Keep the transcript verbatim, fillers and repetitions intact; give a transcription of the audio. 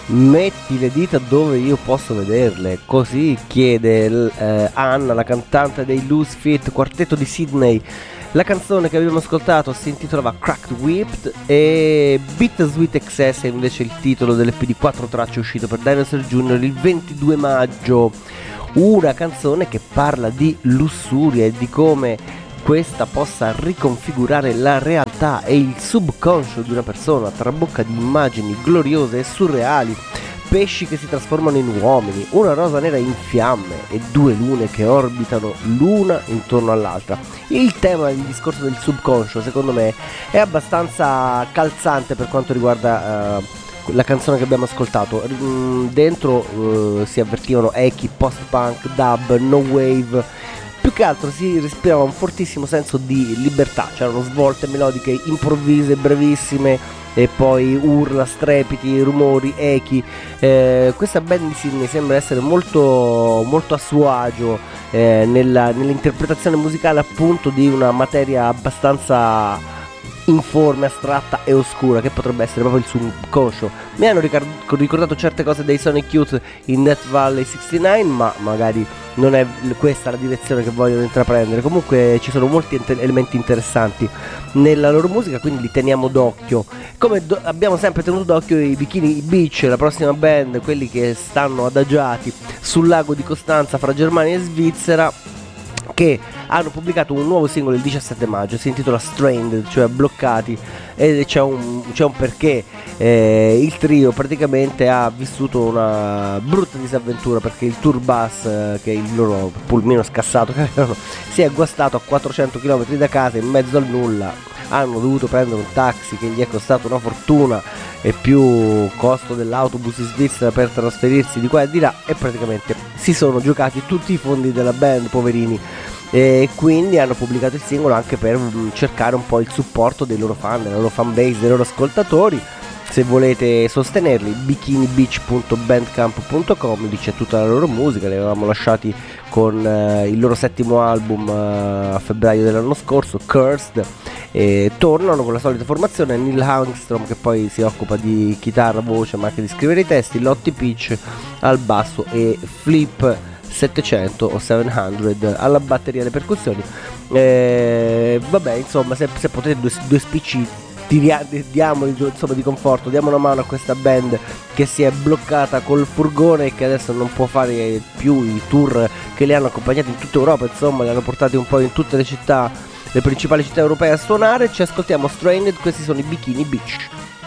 Metti le dita dove io posso vederle, così chiede eh, Anna, la cantante dei Loose Fit, quartetto di Sydney. La canzone che abbiamo ascoltato si intitolava Cracked Whipped e Bittersweet Excess è invece il titolo dell'E P di quattro tracce uscito per Dinosaur Junior il ventidue maggio. Una canzone che parla di lussuria e di come questa possa riconfigurare la realtà e il subconscio di una persona, trabocca di immagini gloriose e surreali, pesci che si trasformano in uomini, una rosa nera in fiamme e due lune che orbitano l'una intorno all'altra. Il tema del discorso del subconscio, secondo me, è abbastanza calzante per quanto riguarda uh, la canzone che abbiamo ascoltato. Mm, dentro uh, si avvertivano echi, post-punk, dub, no wave. Più che altro si respirava un fortissimo senso di libertà, c'erano svolte melodiche improvvise, brevissime, e poi urla, strepiti, rumori, echi. Eh, questa band di Sydney sembra essere molto, molto a suo agio eh, nella, nell'interpretazione musicale appunto di una materia abbastanza informe, astratta e oscura, che potrebbe essere proprio il subconscio. Mi hanno ricordato certe cose dei Sonic Youth in Death Valley sessantanove, ma magari non è questa la direzione che vogliono intraprendere. Comunque ci sono molti ent- elementi interessanti nella loro musica, quindi li teniamo d'occhio. Come do- abbiamo sempre tenuto d'occhio i Bikini Beach, la prossima band, quelli che stanno adagiati sul lago di Costanza fra Germania e Svizzera, che hanno pubblicato un nuovo singolo il diciassette maggio, si intitola Strained, cioè bloccati, e c'è un, c'è un perché. Eh, il trio praticamente ha vissuto una brutta disavventura perché il tour bus, eh, che è il loro pulmino scassato che avevano, si è guastato a quattrocento chilometri da casa in mezzo al nulla. Hanno dovuto prendere un taxi che gli è costato una fortuna e più costo dell'autobus in Svizzera per trasferirsi di qua e di là, e praticamente si sono giocati tutti i fondi della band, poverini. E quindi hanno pubblicato il singolo anche per cercare un po' il supporto dei loro fan, della loro fan base, dei loro ascoltatori. Se volete sostenerli, bikini beach punto bandcamp punto com, lì c'è tutta la loro musica. Li avevamo lasciati con eh, il loro settimo album eh, a febbraio dell'anno scorso, Cursed, e tornano con la solita formazione: Neil Armstrong, che poi si occupa di chitarra, voce, ma anche di scrivere i testi, Lottie Peach al basso e Flip settecento o settecento alla batteria e alle percussioni. Eh, vabbè, insomma, se, se potete due, due spicci diamoli, insomma, di conforto, diamo una mano a questa band che si è bloccata col furgone e che adesso non può fare più i tour che li hanno accompagnati in tutta Europa. Insomma, li hanno portati un po' in tutte le città, le principali città europee a suonare. Ci ascoltiamo Strained, questi sono i Bikini Beach.